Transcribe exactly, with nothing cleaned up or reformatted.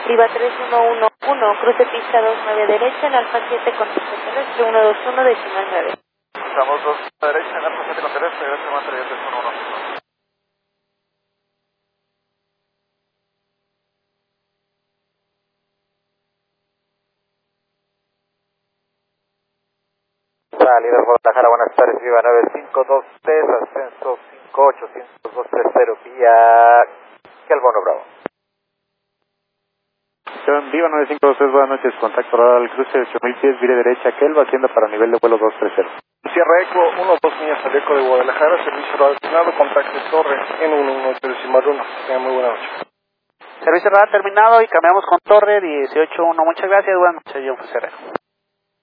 Viva tres uno uno uno, cruce pista dos nueve derecha en Alfa siete con terrestre uno dos uno decimal nueve. Estamos dos derecha en Alfa siete con terrestre, derecha más tres uno uno. Salida Guadalajara, buenas tardes, Viva nueve cinco dos tres, ascenso cinco ocho cinco dos tres cero, vía Kelbono Bravo. Viva nueve cinco dos tres, buenas noches, contacto radar al cruce ocho mil pies, vire derecha, Kelva, hacienda para nivel de vuelo dos tres cero. Sierra Eco, uno dos millas al eco de Guadalajara, servicio radar asignado, contacto Torre, N uno uno decimal uno, tengan muy buena noche. Servicio radar terminado y cambiamos con Torre dieciocho uno, muchas gracias, buenas noches, John Ferrer.